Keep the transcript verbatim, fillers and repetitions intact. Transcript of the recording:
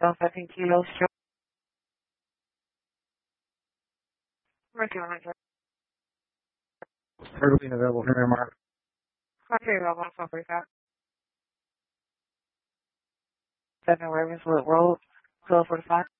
Don't fifteen kilos. Mercury one hundred. Hardly available here, Mark. Mercury one forty-five. Seven Ravenswood Road, twelve forty-five.